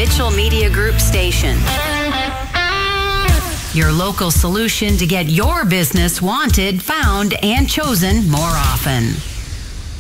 Mitchell Media Group station. Your local solution to get your business wanted, found, and chosen more often.